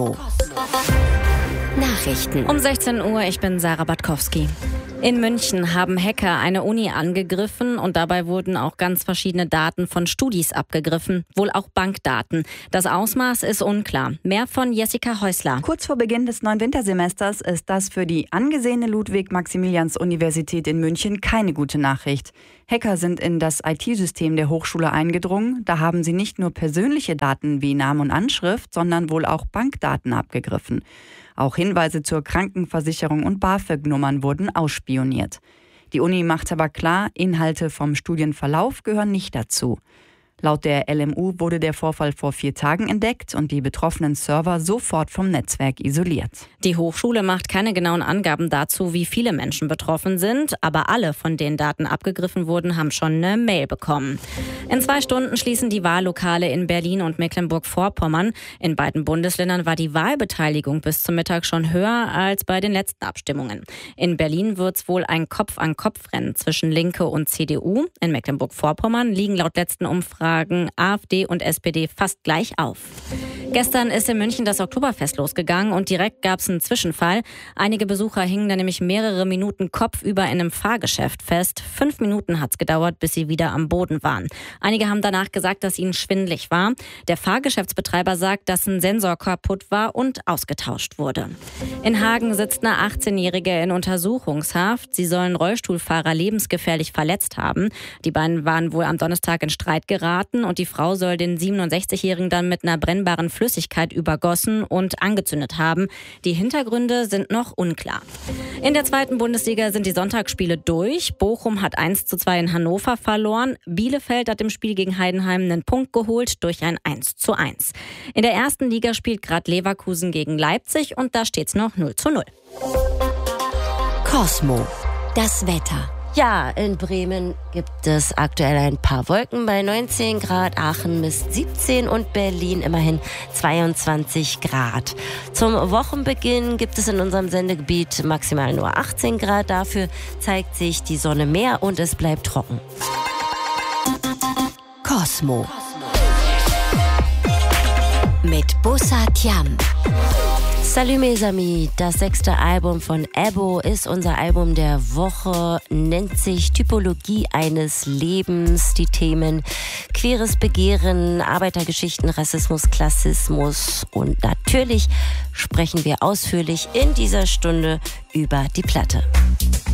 Nachrichten. Um 16 Uhr, ich bin Sarah Batkowski. In München haben Hacker eine Uni angegriffen und dabei wurden auch ganz verschiedene Daten von Studis abgegriffen, wohl auch Bankdaten. Das Ausmaß ist unklar. Mehr von Jessica Häusler. Kurz vor Beginn des neuen Wintersemesters ist das für die angesehene Ludwig-Maximilians-Universität in München keine gute Nachricht. Hacker sind in das IT-System der Hochschule eingedrungen. Da haben sie nicht nur persönliche Daten wie Name und Anschrift, sondern wohl auch Bankdaten abgegriffen. Auch Hinweise zur Krankenversicherung und BAföG-Nummern wurden ausspioniert. Die Uni macht aber klar, Inhalte vom Studienverlauf gehören nicht dazu. Laut der LMU wurde der Vorfall vor 4 Tagen entdeckt und die betroffenen Server sofort vom Netzwerk isoliert. Die Hochschule macht keine genauen Angaben dazu, wie viele Menschen betroffen sind, aber alle, von denen Daten abgegriffen wurden, haben schon eine Mail bekommen. In 2 Stunden schließen die Wahllokale in Berlin und Mecklenburg-Vorpommern. In beiden Bundesländern war die Wahlbeteiligung bis zum Mittag schon höher als bei den letzten Abstimmungen. In Berlin wird es wohl ein Kopf-an-Kopf-Rennen zwischen Linke und CDU. In Mecklenburg-Vorpommern liegen laut letzten Umfragen AfD und SPD fast gleich auf. Gestern ist in München das Oktoberfest losgegangen und direkt gab es einen Zwischenfall. Einige Besucher hingen da nämlich mehrere Minuten kopfüber in einem Fahrgeschäft fest. 5 Minuten hat es gedauert, bis sie wieder am Boden waren. Einige haben danach gesagt, dass ihnen schwindelig war. Der Fahrgeschäftsbetreiber sagt, dass ein Sensor kaputt war und ausgetauscht wurde. In Hagen sitzt eine 18-Jährige in Untersuchungshaft. Sie sollen Rollstuhlfahrer lebensgefährlich verletzt haben. Die beiden waren wohl am Donnerstag in Streit geraten und die Frau soll den 67-Jährigen dann mit einer brennbaren Flüssigkeit übergossen und angezündet haben. Die Hintergründe sind noch unklar. In der 2. Bundesliga sind die Sonntagsspiele durch. Bochum hat 1:2 in Hannover verloren. Bielefeld hat im Spiel gegen Heidenheim einen Punkt geholt durch ein 1:1. In der 1. Liga spielt gerade Leverkusen gegen Leipzig und da steht's noch 0:0. Cosmo, das Wetter. Ja, in Bremen gibt es aktuell ein paar Wolken bei 19 Grad, Aachen misst 17 und Berlin immerhin 22 Grad. Zum Wochenbeginn gibt es in unserem Sendegebiet maximal nur 18 Grad. Dafür zeigt sich die Sonne mehr und es bleibt trocken. Cosmo mit Bussa Thiam. Salut mes amis, das 6. Album von Ebo ist unser Album der Woche, nennt sich Typologie eines Lebens. Die Themen queeres Begehren, Arbeitergeschichten, Rassismus, Klassismus und natürlich sprechen wir ausführlich in dieser Stunde über die Platte.